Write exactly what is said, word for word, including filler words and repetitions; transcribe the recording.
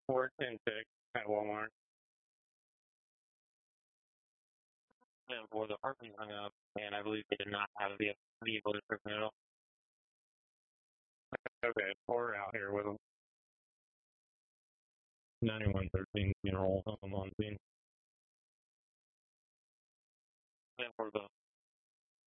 four ten six at Walmart. And for the parking hung up, and I believe they did not have the vehicle description at all. Okay, we're out here with them. ninety-one thirteen funeral home on scene. And for the